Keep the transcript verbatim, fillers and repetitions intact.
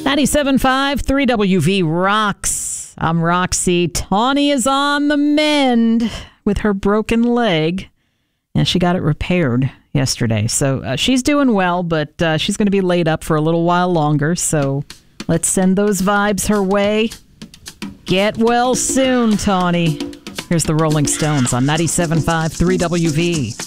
ninety-seven point five, three W V rocks. I'm Roxy. Tawny is on the mend with her broken leg, and she got it repaired yesterday. So uh, she's doing well, but uh, she's going to be laid up for a little while longer. So let's send those vibes her way. Get well soon, Tawny. Here's the Rolling Stones on ninety-seven point five, three W V.